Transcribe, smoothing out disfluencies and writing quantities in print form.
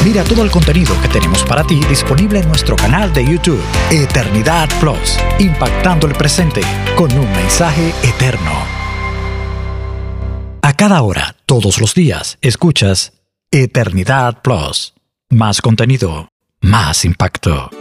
Mira todo el contenido que tenemos para ti disponible en nuestro canal de YouTube, Eternidad Plus, impactando el presente con un mensaje eterno. A cada hora, todos los días, escuchas Eternidad Plus. Más contenido, más impacto.